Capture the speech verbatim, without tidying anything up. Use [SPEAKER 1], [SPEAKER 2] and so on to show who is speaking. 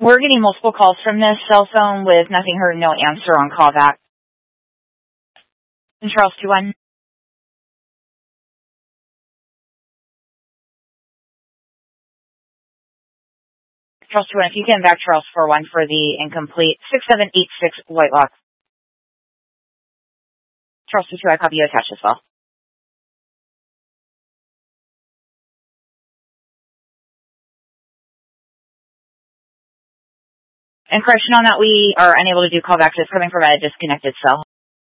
[SPEAKER 1] We're getting multiple calls from this cell phone with nothing heard, no answer on callback. And Charles two one. Charles two one, if you can back Charles four one for the incomplete six seven eight six Whitelock. Charles two two, I copy you attached as well. And correction on that, we are unable to do callbacks. It's coming from a disconnected cell.